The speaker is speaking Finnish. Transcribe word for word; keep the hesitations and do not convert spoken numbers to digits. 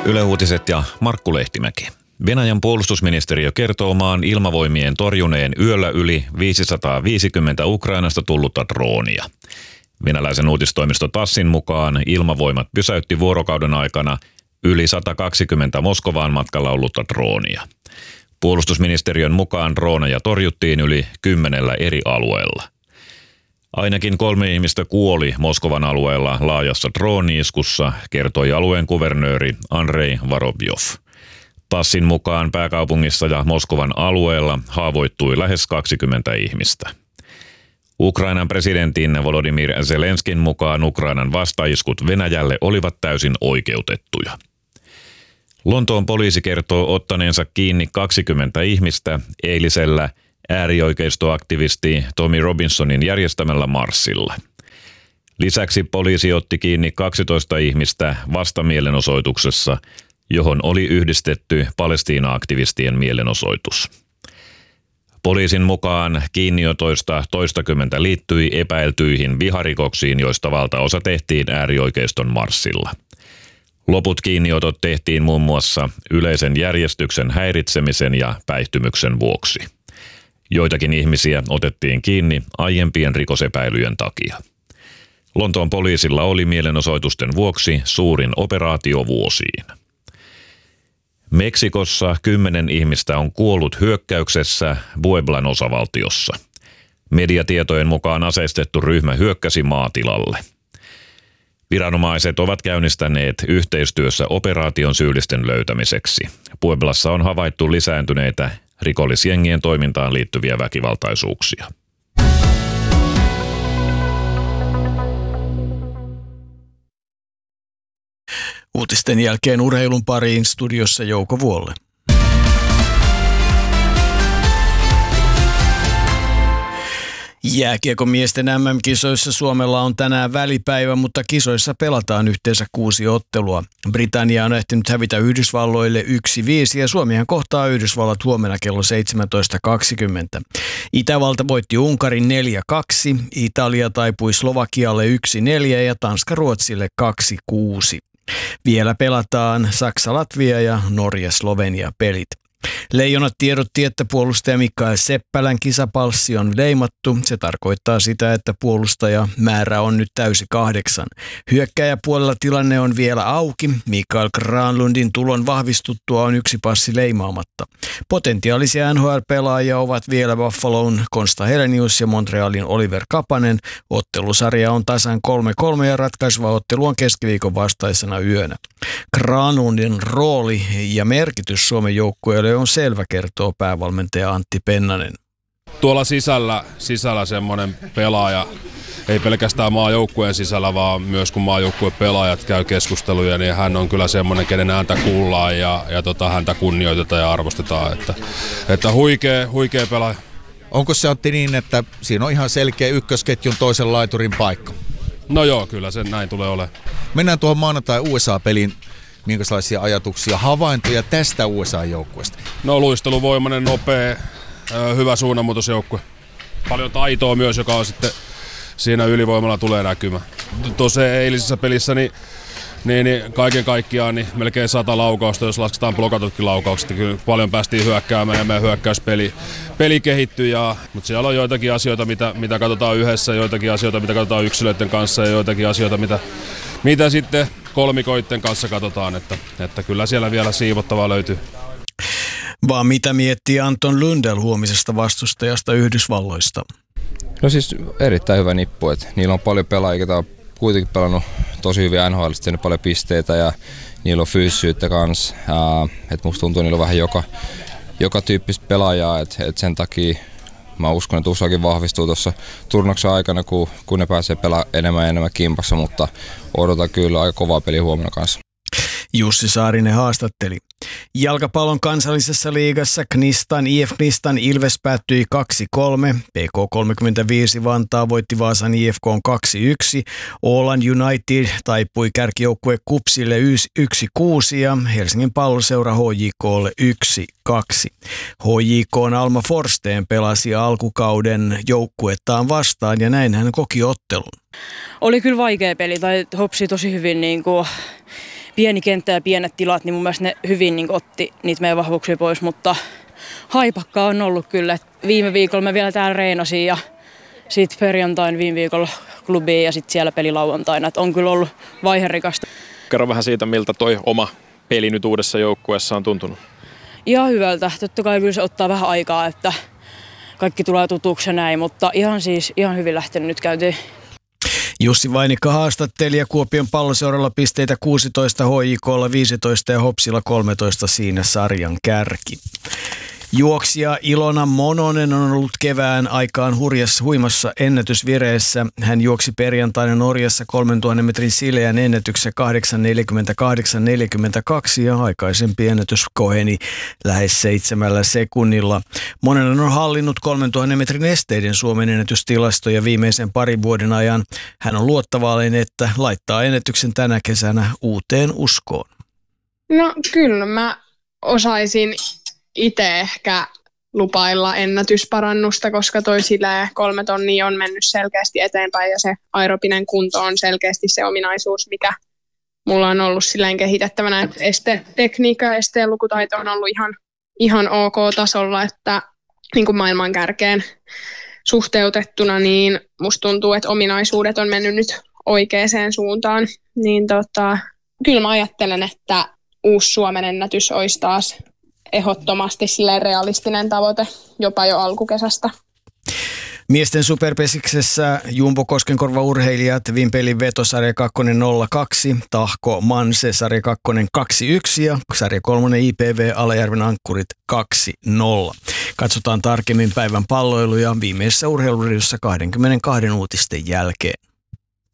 Yle Uutiset ja Markku Lehtimäki. Venäjän puolustusministeriö kertoo maan ilmavoimien torjuneen yöllä yli viisisataaviisikymmentä Ukrainasta tullutta droonia. Venäläisen uutistoimisto Tassin mukaan ilmavoimat pysäytti vuorokauden aikana yli sata kaksikymmentä Moskovaan matkalla ollutta droonia. Puolustusministeriön mukaan drooneja torjuttiin yli kymmenellä eri alueella. Ainakin kolme ihmistä kuoli Moskovan alueella laajassa drooni-iskussa, kertoi alueen kuvernööri Andrei Vorobjov. Tassin mukaan pääkaupungissa ja Moskovan alueella haavoittui lähes kaksikymmentä ihmistä. Ukrainan presidentin Volodymyr Zelenskin mukaan Ukrainan vastaiskut Venäjälle olivat täysin oikeutettuja. Lontoon poliisi kertoo ottaneensa kiinni kaksikymmentä ihmistä eilisellä äärioikeistoaktivisti Tommy Robinsonin järjestämällä marssilla. Lisäksi poliisi otti kiinni kaksitoista ihmistä vastamielenosoituksessa, johon oli yhdistetty Palestiina-aktivistien mielenosoitus. Poliisin mukaan kiinniotoista toistakymmentä liittyi epäiltyihin viharikoksiin, joista valtaosa tehtiin äärioikeiston marssilla. Loput kiinniotot tehtiin muun muassa yleisen järjestyksen häiritsemisen ja päihtymyksen vuoksi. Joitakin ihmisiä otettiin kiinni aiempien rikosepäilyjen takia. Lontoon poliisilla oli mielenosoitusten vuoksi suurin operaatio vuosiin. Meksikossa kymmenen ihmistä on kuollut hyökkäyksessä Pueblan osavaltiossa. Mediatietojen mukaan aseistettu ryhmä hyökkäsi maatilalle. Viranomaiset ovat käynnistäneet yhteistyössä operaation syyllisten löytämiseksi. Pueblassa on havaittu lisääntyneitä rikollisjengien toimintaan liittyviä väkivaltaisuuksia. Uutisten jälkeen urheilun pariin, studiossa Jouko Vuolle. Jääkiekomiesten M M-kisoissa Suomella on tänään välipäivä, mutta kisoissa pelataan yhteensä kuusi ottelua. Britannia on ehtinyt hävitä Yhdysvalloille yksi viisi ja Suomihan kohtaa Yhdysvallat huomenna kello seitsemäntoista kaksikymmentä. Itävalta voitti Unkarin neljä kaksi, Italia taipui Slovakialle yksi neljä ja Tanska Ruotsille kaksi kuusi. Vielä pelataan Saksa-Latvia ja Norja-Slovenia pelit. Leijonat tiedotti, että puolustaja Mikael Seppälän kisapalssi on leimattu. Se tarkoittaa sitä, että puolustaja määrä on nyt täysi kahdeksan. Hyökkääjäpuolella tilanne on vielä auki. Mikael Granlundin tulon vahvistuttua on yksi passi leimaamatta. Potentiaalisia N H L-pelaajia ovat vielä Buffalon Konsta Helenius ja Montrealin Oliver Kapanen. Ottelusarja on tasan kolme kolme ja ratkaiseva ottelu on keskiviikon vastaisena yönä. Granlundin rooli ja merkitys Suomen joukkueelle on selvä, kertoo päävalmentaja Antti Pennanen. Tuolla sisällä, sisällä semmoinen pelaaja, ei pelkästään maajoukkueen sisällä, vaan myös kun maajoukkueen pelaajat käy keskusteluja, niin hän on kyllä semmoinen, kenen häntä kuullaan ja, ja tota, häntä kunnioitetaan ja arvostetaan. Että, että huikea, huikea pelaaja. Onko se, Antti, niin, että siinä on ihan selkeä ykkösketjun toisen laiturin paikka? No joo, kyllä se näin tulee olemaan. Mennään tuohon maanantai U S A-peliin. Minkälaisia ajatuksia, havaintoja tästä U S A-joukkueesta? No luisteluvoimainen, nopea, hyvä suunnanmuutosjoukkue. Paljon taitoa myös, joka on sitten siinä ylivoimalla tulee näkymään. Tuossa eilisessä pelissä niin, niin, niin kaiken kaikkiaan niin melkein sata laukausta, jos lasketaan blokatutkin laukaukset. Kyllä paljon päästiin hyökkäämään ja meidän hyökkäyspeli peli kehittyi. Ja, mutta siellä on joitakin asioita, mitä, mitä katsotaan yhdessä, joitakin asioita, mitä katsotaan yksilöiden kanssa ja joitakin asioita, mitä, mitä sitten kolmikoitten kanssa katsotaan, että, että kyllä siellä vielä siivottavaa löytyy. Vaan mitä miettii Anton Lundell huomisesta vastustajasta Yhdysvalloista? No siis erittäin hyvä nippu, että niillä on paljon pelaajia, jotka on kuitenkin pelannut tosi hyvin N H L:stä, tehnyt paljon pisteitä ja niillä on fyysisyyttä kanssa. Että musta tuntuu, että niillä on vähän joka, joka tyyppistä pelaajaa, että et sen takia mä uskon, että U S Akin vahvistuu tuossa turnauksen aikana, kun, kun ne pääsee pelaamaan enemmän ja enemmän kimpassa, mutta odotan kyllä aika kovaa peliä huomenna kanssa. Jussi Saarinen haastatteli. Jalkapallon kansallisessa liigassa Knistan, I F Knistan Ilves päättyi kaksi kolme, P K kolmekymmentäviisi Vantaa voitti Vaasan I F K kaksi yksi, Åland United taipui kärkijoukkue Kupsille yksi kuusi ja Helsingin Palloseura H J K:lle yksi kaksi. H J K:n Alma Forsteen pelasi alkukauden joukkuettaan vastaan ja näin hän koki ottelun. Oli kyllä vaikea peli, tai Hopsi tosi hyvin niin kuin pieni kenttä ja pienet tilat, niin mun mielestä ne hyvin niin otti niitä meidän vahvuuksia pois, mutta haipakkaa on ollut kyllä. Viime viikolla mä vielä täällä reinasin ja sitten perjantain viime viikolla klubiin ja sitten siellä peli lauantaina. Et on kyllä ollut vaiherikasta. Kerro vähän siitä, miltä toi oma peli nyt uudessa joukkueessa on tuntunut. Ihan hyvältä. Totta kai kyllä se ottaa vähän aikaa, että kaikki tulee tutuksi ja näin, mutta ihan siis ihan hyvin lähtenyt nyt käyntiin. Jussi Vainikka haastatteli ja Kuopion Palloseuralla pisteitä kuusitoista, H J K:lla viisitoista ja Hopsilla kolmetoista siinä sarjan kärki. Juoksija Ilona Mononen on ollut kevään aikaan hurjassa huimassa ennätysvireessä. Hän juoksi perjantaina Norjassa kolmentuhannen metrin sileän ennätyksessä kahdeksan neljäkymmentäkahdeksan neljäkymmentäkaksi ja aikaisempi ennätys koheni lähes seitsemällä sekunnilla. Mononen on hallinnut kolmentuhannen metrin esteiden Suomen ennätystilastoja viimeisen parin vuoden ajan. Hän on luottavainen, että laittaa ennätyksen tänä kesänä uuteen uskoon. No kyllä mä osaisin itse ehkä lupailla ennätysparannusta, koska toi sileä kolme tonnia on mennyt selkeästi eteenpäin ja se aerobinen kunto on selkeästi se ominaisuus, mikä mulla on ollut silleen kehitettävänä. Este-tekniikka ja esteen lukutaito on ollut ihan, ihan ok tasolla, että niin kuin maailman kärkeen suhteutettuna, niin musta tuntuu, että ominaisuudet on mennyt nyt oikeaan suuntaan. Niin tota, kyllä mä ajattelen, että uusi Suomen ennätys olisi taas ehdottomasti silleen realistinen tavoite jopa jo alkukesästä. Miesten superpesiksessä Jumbo Koskenkorva-urheilijat Vimpelin veto sarja kaksi nolla kaksi, Tahko Manse sarja kaksi kaksi yksi ja sarja kolme I P V Alajärven ankkurit kaksi nolla. Katsotaan tarkemmin päivän palloiluja viimeisessä urheiluradiossa kaksikymmentäkaksi uutisten jälkeen.